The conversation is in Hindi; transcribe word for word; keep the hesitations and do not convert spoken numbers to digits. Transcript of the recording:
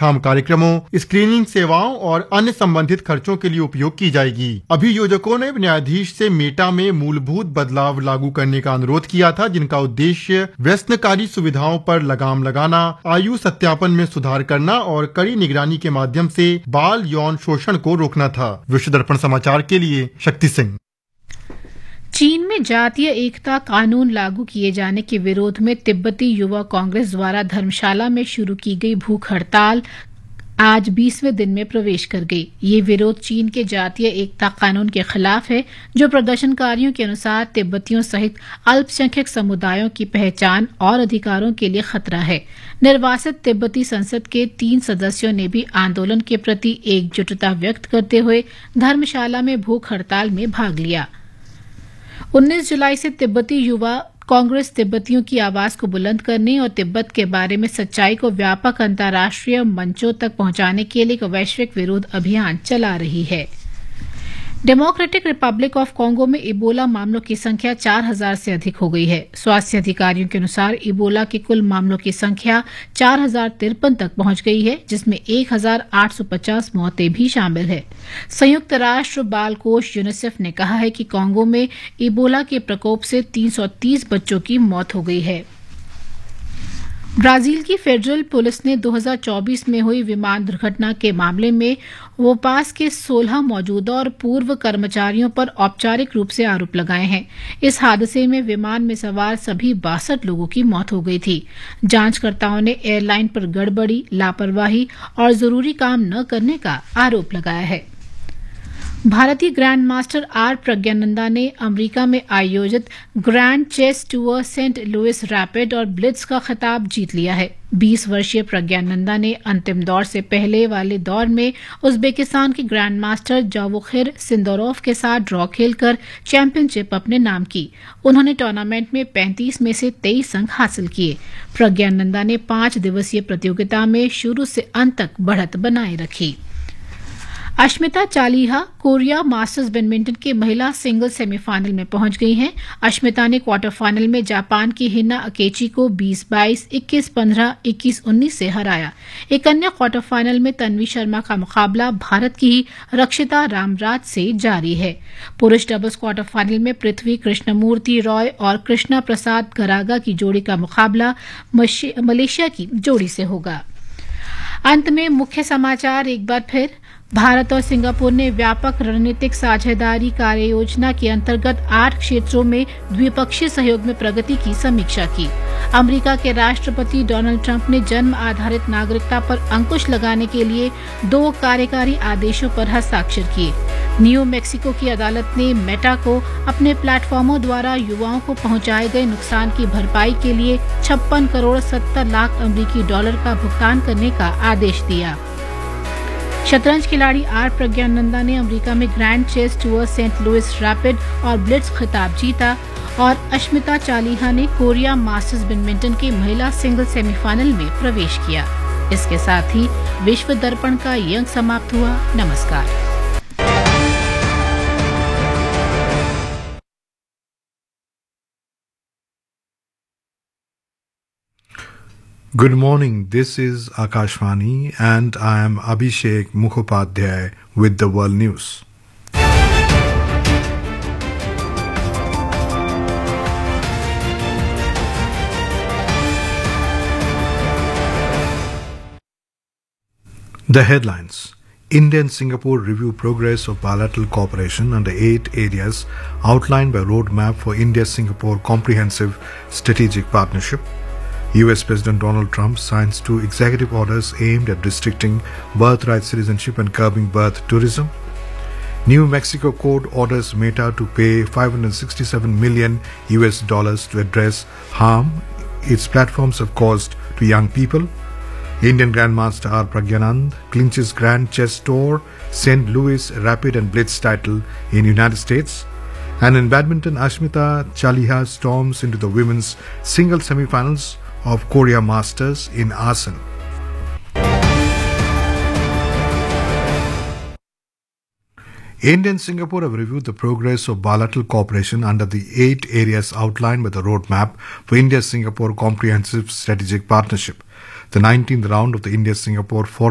रोकथाम कार्यक्रमों, स्क्रीनिंग सेवाओं और अन्य संबंधित खर्चों के लिए उपयोग की जाएगी। अभियोजकों ने न्यायाधीश से मेटा में मूलभूत बदलाव लागू करने का अनुरोध किया था, जिनका उद्देश्य व्यसनकारी सुविधाओं पर लगाम लगाना, आयु सत्यापन में सुधार करना और कड़ी निगरानी के माध्यम से बाल यौन शोषण को रोकना था। विश्व दर्पण समाचार के लिए शक्ति सिंह। चीन में जातीय एकता कानून लागू किए जाने के विरोध में तिब्बती युवा कांग्रेस द्वारा धर्मशाला में शुरू की गई भूख हड़ताल आज बीसवें दिन में प्रवेश कर गई। ये विरोध चीन के जातीय एकता कानून के खिलाफ है, जो प्रदर्शनकारियों के अनुसार तिब्बतियों सहित अल्पसंख्यक समुदायों की पहचान और अधिकारों के लिए खतरा है। निर्वासित तिब्बती संसद के तीन सदस्यों ने भी आंदोलन के प्रति एकजुटता व्यक्त करते हुए धर्मशाला में भूख हड़ताल में भाग लिया। उन्नीस जुलाई से तिब्बती युवा कांग्रेस तिब्बतियों की आवाज को बुलंद करने और तिब्बत के बारे में सच्चाई को व्यापक अंतर्राष्ट्रीय मंचों तक पहुंचाने के लिए एक वैश्विक विरोध अभियान चला रही है। डेमोक्रेटिक रिपब्लिक ऑफ कांगो में इबोला मामलों की संख्या चार हजार से अधिक हो गई है। स्वास्थ्य अधिकारियों के अनुसार इबोला के कुल मामलों की संख्या चार हजार तिरपन तक पहुंच गई है, जिसमें एक हजार आठ सौ पचास मौतें भी शामिल है। संयुक्त राष्ट्र बाल कोष यूनिसेफ ने कहा है कि कांगो में इबोला के प्रकोप से तीन सौ तीस बच्चों की मौत हो गई है। ब्राजील की फेडरल पुलिस ने दो हज़ार चौबीस में हुई विमान दुर्घटना के मामले में वोपास के सोलह मौजूदा और पूर्व कर्मचारियों पर औपचारिक रूप से आरोप लगाए हैं। इस हादसे में विमान में सवार सभी बासठ लोगों की मौत हो गई थी। जांचकर्ताओं ने एयरलाइन पर गड़बड़ी, लापरवाही और जरूरी काम न करने का आरोप लगाया है। भारतीय ग्रैंड मास्टर आर प्रज्ञानंदा ने अमेरिका में आयोजित grand chess tour Saint Louis rapid और ब्लिट्ज का खिताब जीत लिया है। बीस वर्षीय प्रज्ञानंदा ने अंतिम दौर से पहले वाले दौर में उज्बेकिस्तान के ग्रैंड मास्टर जावोखिर सिंदोरोव के साथ ड्रॉ खेलकर चैंपियनशिप अपने नाम की। उन्होंने टूर्नामेंट में पैंतीस में से तेईस अंक हासिल किए। प्रज्ञानंदा ने पांच दिवसीय प्रतियोगिता में शुरू से अंत तक बढ़त बनाए रखी। Ashmita Chaliha Korea masters badminton के महिला सिंगल सेमीफाइनल में पहुंच गई हैं। अश्मिता ने क्वार्टर फाइनल में जापान की हिना अकेची को बीस बाईस, इक्कीस पंद्रह, इक्कीस उन्नीस से हराया। एक अन्य क्वार्टर फाइनल में तन्वी शर्मा का मुकाबला भारत की ही रक्षिता रामराज से जारी है। पुरुष डबल्स क्वार्टर फाइनल में पृथ्वी कृष्णमूर्ति रॉय और कृष्णा प्रसाद गरागा की जोड़ी का मुकाबला मलेशिया की जोड़ी से होगा। अंत में मुख्य समाचार एक बार फिर। भारत और सिंगापुर ने व्यापक रणनीतिक साझेदारी कार्य योजना के अंतर्गत आठ क्षेत्रों में द्विपक्षीय सहयोग में प्रगति की समीक्षा की। अमेरिका के राष्ट्रपति डोनाल्ड ट्रंप ने जन्म आधारित नागरिकता पर अंकुश लगाने के लिए दो कार्यकारी आदेशों पर हस्ताक्षर किए। न्यू मैक्सिको की अदालत ने मेटा को अपने प्लेटफॉर्मों द्वारा युवाओं को पहुंचाए गए नुकसान की भरपाई के लिए छप्पन करोड़ सत्तर लाख अमेरिकी डॉलर का भुगतान करने का आदेश दिया। शतरंज खिलाड़ी आर प्रज्ञानंदा ने अमेरिका में grand chess tour Saint Louis rapid और ब्लिट्ज खिताब जीता और अश्मिता चालीहा ने कोरिया मास्टर्स बैडमिंटन के महिला सिंगल सेमीफाइनल में प्रवेश किया। इसके साथ ही विश्व दर्पण का ये अंक समाप्त हुआ। नमस्कार। Good morning, this is Akashvani and I am Abhishek Mukhopadhyay with the World News. The headlines. India and Singapore review progress of bilateral cooperation under eight areas outlined by Roadmap for India-Singapore Comprehensive Strategic Partnership. U S President Donald Trump signs two executive orders aimed at restricting birthright citizenship and curbing birth tourism. New Mexico court orders Meta to pay five hundred sixty-seven million U S dollars to address harm its platforms have caused to young people. Indian Grandmaster R. Pragyanand clinches Grand Chess Tour Saint Louis Rapid and Blitz title in United States. And in badminton, Ashmita Chaliha storms into the women's single semifinals of Korea Masters in Asan. India and Singapore have reviewed the progress of bilateral cooperation under the eight areas outlined by the Roadmap for India-Singapore Comprehensive Strategic Partnership. The nineteenth round of the India-Singapore Foreign